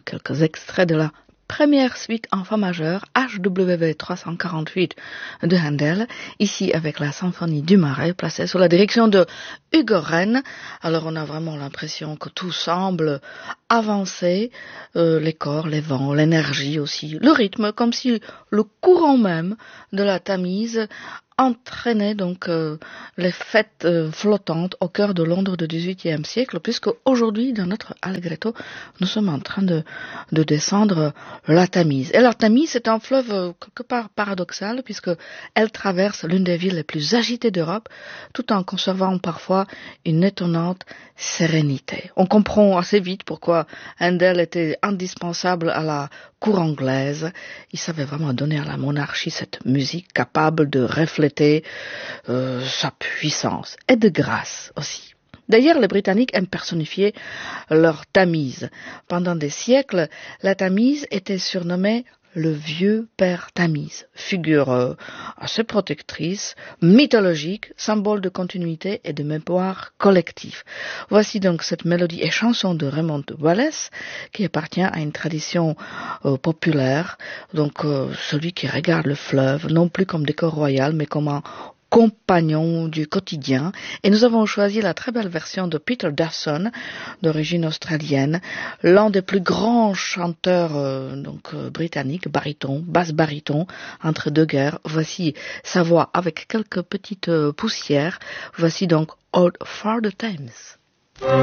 quelques extraits de la première suite en fa majeur, HWV 348 de Handel, ici avec la symphonie du Marais, placée sous la direction de Hugo Rennes. Alors on a vraiment l'impression que tout semble avancer, les corps, les vents, l'énergie aussi, le rythme, comme si le courant même de la Tamise entraînait donc les fêtes flottantes au cœur de Londres du XVIIIe siècle, puisque aujourd'hui, dans notre Allegretto, nous sommes en train de descendre la Tamise. Et la Tamise est un fleuve quelque part paradoxal, puisque elle traverse l'une des villes les plus agitées d'Europe, tout en conservant parfois une étonnante sérénité. On comprend assez vite pourquoi Handel était indispensable à la cour anglaise. Il savait vraiment donner à la monarchie cette musique capable de refléter sa puissance et de grâce aussi. D'ailleurs, les Britanniques aiment personnifier leur Tamise. Pendant des siècles, la Tamise était surnommée le vieux père Tamise, figure assez protectrice, mythologique, symbole de continuité et de mémoire collective. Voici donc cette mélodie et chanson de Raymond Wallace qui appartient à une tradition populaire, donc celui qui regarde le fleuve non plus comme décor royal mais comme un compagnon du quotidien, et nous avons choisi la très belle version de Peter Dawson, d'origine australienne, l'un des plus grands chanteurs britanniques, baryton, basse baryton, entre deux guerres. Voici sa voix avec quelques petites poussières. Voici donc Old for the Thames.